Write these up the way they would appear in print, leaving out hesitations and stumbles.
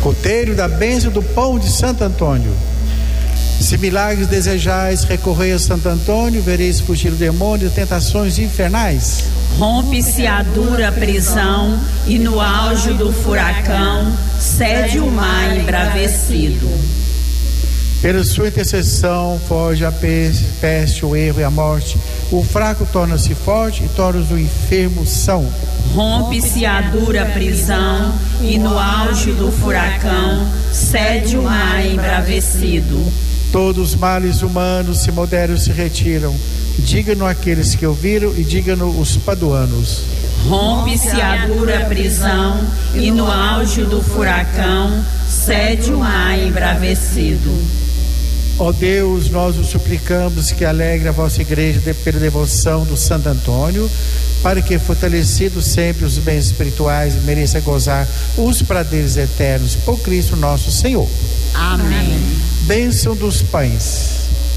Coteiro da bênção do pão de Santo Antônio. Se milagres desejais, recorrei a Santo Antônio, vereis fugir o demônio e tentações infernais. Rompe-se a dura prisão e no auge do furacão cede o mar embravecido. Pela sua intercessão foge a peste, o erro e a morte. O fraco torna-se forte e torna-os o enfermo são. Rompe-se a dura prisão e no auge do furacão cede o mar embravecido. Todos os males humanos se moderam e se retiram. Diga-no aqueles que ouviram e diga-no os paduanos. Rompe-se a dura prisão e no auge do furacão cede o mar embravecido. Ó Deus, nós os suplicamos que alegre a vossa igreja pela devoção do Santo Antônio, para que, fortalecidos sempre os bens espirituais, mereça gozar os prazeres eternos por Cristo nosso Senhor. Amém. Bênção dos pães.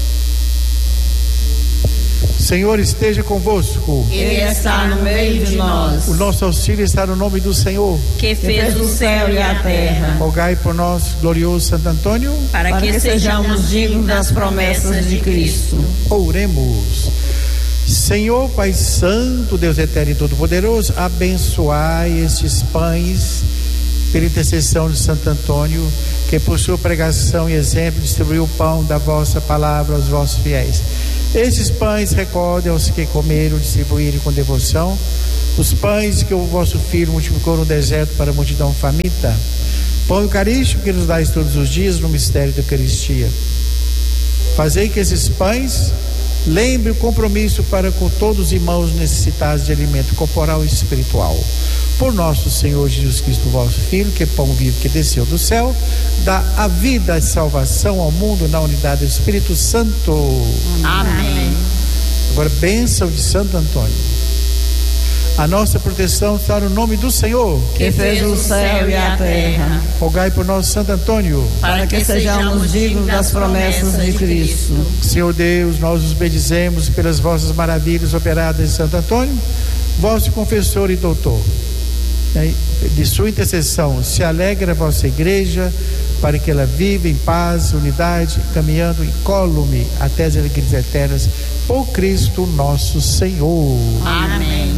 Senhor esteja convosco. Ele está no meio de nós. O nosso auxílio está no nome do Senhor, que fez o céu e a terra. Rogai por nós, glorioso Santo Antônio, para que sejamos dignos das promessas de Cristo. Oremos. Senhor Pai Santo, Deus eterno e todo-poderoso, abençoai estes pães pela intercessão de Santo Antônio, que por sua pregação e exemplo distribuiu o pão da vossa palavra aos vossos fiéis. Esses pães recordem aos que comeram, distribuíram com devoção os pães que o vosso Filho multiplicou no deserto para a multidão faminta. Pão eucarístico que nos dais todos os dias no mistério da Eucaristia. Fazei que esses pães lembrem o compromisso para com todos os irmãos necessitados de alimento corporal e espiritual. Por nosso Senhor Jesus Cristo, vosso Filho, que é pão vivo que desceu do céu, dá a vida e salvação ao mundo na unidade do Espírito Santo. Amém. Agora, bênção de Santo Antônio. A nossa proteção está no nome do Senhor, que fez o céu e a terra. Rogai por nós, Santo Antônio, para que sejamos dignos das promessas de Cristo. Senhor Deus, nós os bendizemos pelas vossas maravilhas operadas em Santo Antônio, vosso confessor e doutor. De sua intercessão se alegra a vossa igreja, para que ela viva em paz, unidade, caminhando incólume até as alegrias eternas, por Cristo nosso Senhor. Amém.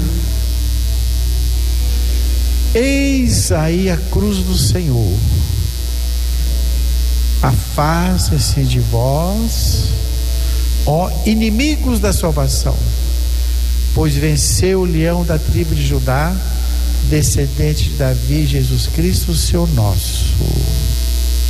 Eis aí a cruz do Senhor. Afasta-se de vós, ó inimigos da salvação, pois venceu o leão da tribo de Judá, descendente de Davi, Jesus Cristo, Senhor nosso.